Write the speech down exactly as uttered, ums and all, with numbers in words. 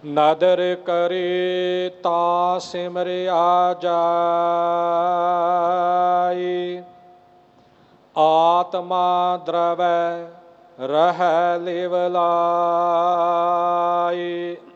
ਨਦਰ ਕਰੇ ਤਾ ਸਿਮਰਿਆ ਜਾਈ। ਆਤਮਾ ਦਰਵੈ ਰਹਿ ਲਿਵ ਲਾਈ।